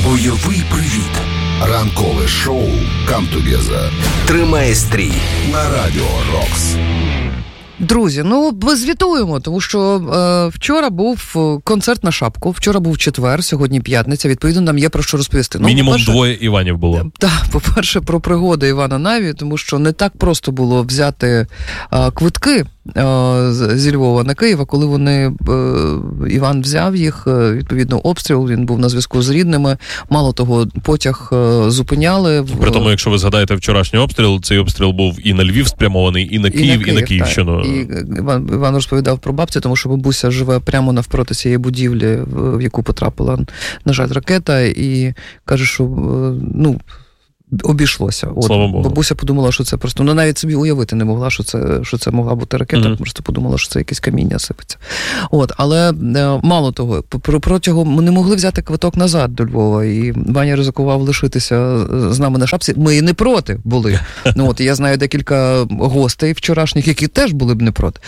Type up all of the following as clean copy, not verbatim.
Бойовий привіт. Ранкове шоу «Come Together» тримає стрій на Радіо Рокс. Друзі, звітуємо, тому що вчора був концерт на шапку, вчора був четвер, сьогодні п'ятниця, відповідно, нам є про що розповісти. Мінімум двоє Іванів було. Так, по-перше, про пригоди Івана Наві, тому що не так просто було взяти квитки зі Львова на Київ, а коли Іван взяв їх, відповідно, обстріл, він був на зв'язку з рідними, мало того, потяг зупиняли. При тому, якщо ви згадаєте вчорашній обстріл, цей обстріл був і на Львів спрямований, і на Київ, і на Київщину. І Іван розповідав про бабцю, тому що бабуся живе прямо навпроти цієї будівлі, в яку потрапила, на жаль, ракета, і каже, що, обійшлося. Слава Богу. Бабуся подумала, що це просто... навіть собі уявити не могла, що це могла бути ракета, просто подумала, що це якесь каміння сипеться. Але мало того, протягом ми не могли взяти квиток назад до Львова, і Ваня ризикував лишитися з нами на шапці. Ми і не проти були. Я знаю декілька гостей вчорашніх, які теж були б не проти.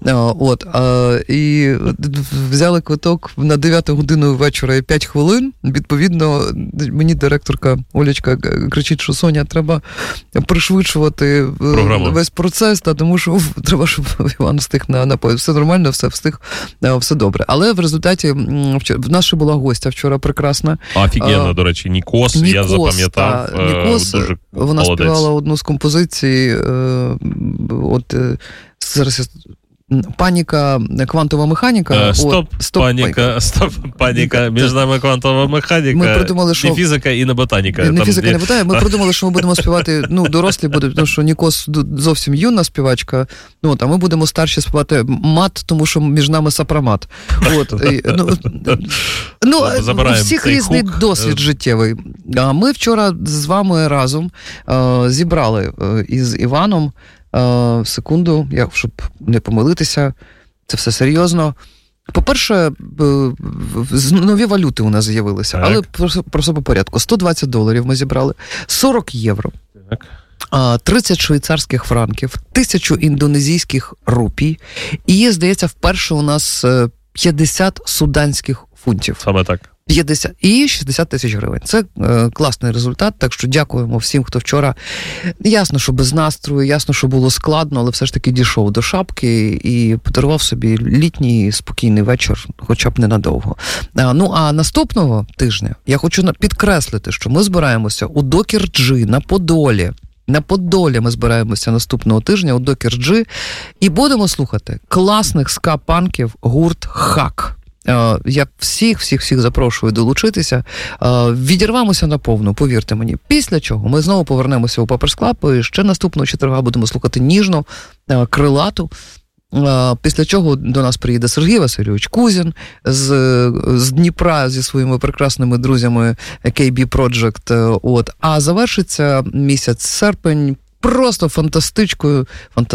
І взяли квиток на 9 годину вечора і 5 хвилин. Відповідно, мені директорка Олечка кричить, що Соня, треба пришвидшувати весь процес, тому що треба, щоб Іван встиг на поїзд. Все нормально, все встиг, все добре. Але в результаті в нас ще була гостя вчора прекрасна. Офігенно, до речі, Нікос, я запам'ятав. Нікос, дуже вона молодець. співала одну з композицій, зараз паніка, квантова механіка. Паніка. Між нами квантова механіка. Ми придумали, що... Не фізика і не ботаніка. Не фізика, не ботаніка. Ми придумали, що ми будемо співати, дорослі будуть, тому що Нікос зовсім юна співачка, а ми будемо старші співати мат, тому що між нами сопромат. У всіх різний досвід життєвий. Ми вчора з вами разом зібрали із Іваном секунду, щоб не помилитися, це все серйозно. По-перше, нові валюти у нас з'явилися, але просто по порядку. $120 ми зібрали, 40 євро, 30 швейцарських франків, 1000 індонезійських рупій, і є, здається, вперше у нас 50 суданських фунтів. Саме так. 50 і 60 тисяч гривень. Це класний результат, так що дякуємо всім, хто вчора, ясно, що без настрою, ясно, що було складно, але все ж таки дійшов до шапки і подарував собі літній спокійний вечір, хоча б ненадовго. А наступного тижня я хочу підкреслити, що ми збираємося у Докер-Джі на Подолі. На Подолі ми збираємося наступного тижня у Докер-Джі і будемо слухати класних ска-панків гурт «Хак». Я всіх запрошую долучитися. Відірвемося наповну, повірте мені. Після чого ми знову повернемося у Паперс Клаб і ще наступного четверга будемо слухати ніжну, крилату. Після чого до нас приїде Сергій Васильович Кузін з Дніпра зі своїми прекрасними друзями KB Project. А завершиться місяць серпень просто фантастичкою.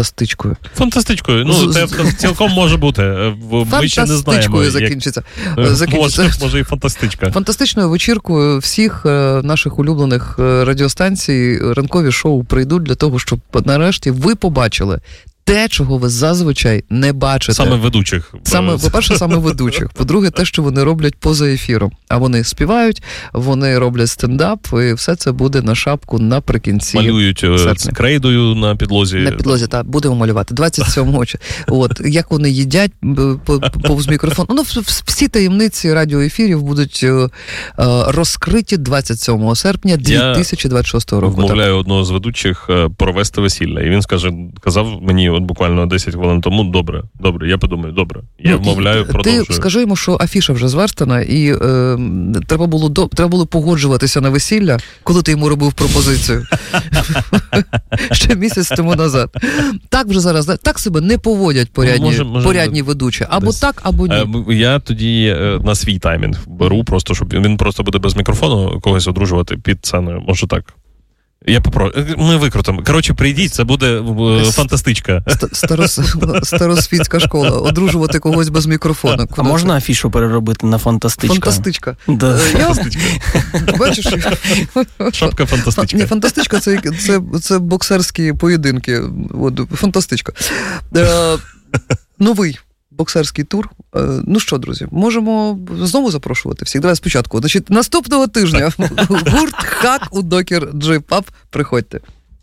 Це цілком може бути. Ми ще не знаємо. Закінчиться. Може і фантастичка. Фантастичною вечіркою всіх наших улюблених радіостанцій ранкові шоу прийдуть для того, щоб нарешті ви побачили те, чого ви зазвичай не бачите. Саме ведучих. По-перше, саме ведучих. По-друге, те, що вони роблять поза ефіром. А вони співають, вони роблять стендап, і все це буде на шапку наприкінці. Малюють з крейдою на підлозі. На підлозі, так, будемо малювати. 27-го. Як вони їдять повз мікрофон. Всі таємниці радіоефірів будуть розкриті 27 серпня 2026 року. Я вмовляю одного з ведучих провести весілля. І він казав мені буквально 10 хвилин тому, добре, я подумаю, добре. Я вмовляю, продовжую. Ти скажи йому, що афіша вже зверстана, і треба було погоджуватися на весілля, коли ти йому робив пропозицію. Ще місяць тому назад. Так вже зараз, так себе не поводять порядні ведучі. Або так, або ні. Я тоді на свій таймінг беру, просто, щоб він просто буде без мікрофону когось одружувати під сценою. Може так. Ми викрутимо. Коротше, прийдіть, це буде фантастичка. Старосвітська школа. Одружувати когось без мікрофону. А можна афішу переробити на фантастичка? Фантастичка. Да. Фантастичка. Бачиш? Шапка фантастичка. Ні, фантастичка це боксерські поєдинки. Фантастичка. Новий боксерський тур. Ну що, друзі, можемо знову запрошувати всіх. Давай спочатку. Значить, наступного тижня гурт «Хак» у Докер Джей-Паб. Приходьте.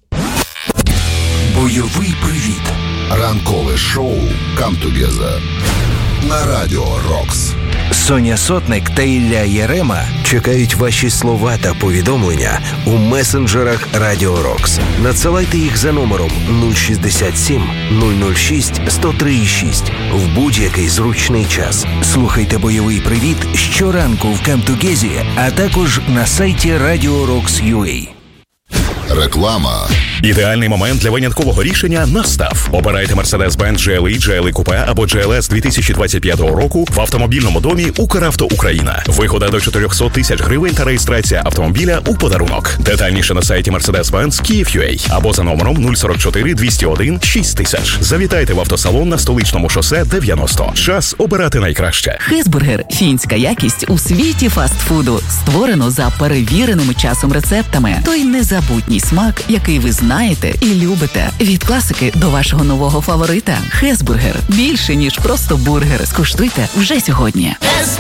Бойовий привіт. Ранкове шоу «Come Together» на Радіо Рокс. Соня Сотник та Ілля Єрема чекають ваші слова та повідомлення у месенджерах Радіо Рокс. Надсилайте їх за номером 067 006 1036 в будь-який зручний час. Слухайте бойовий привіт щоранку в Камтугезі, а також на сайті Radio Rocks.ua. Реклама. Ідеальний момент для виняткового рішення настав. Обирайте Mercedes-Benz GLE, GLE Coupe або GLS 2025 року в автомобільному домі «Укравто Україна». Вигода до 400 тисяч гривень та реєстрація автомобіля у подарунок. Детальніше на сайті Mercedes-Benz Kyiv.ua або за номером 044 201 6000. Завітайте в автосалон на Столичному шосе 90. Час обирати найкраще. Хезбургер – фінська якість у світі фастфуду. Створено за перевіреними часом рецептами. Той незабутній смак, який ви знаєте і любите. Від класики до вашого нового фаворита. Хезбургер – більше, ніж просто бургер. Скуштуйте вже сьогодні.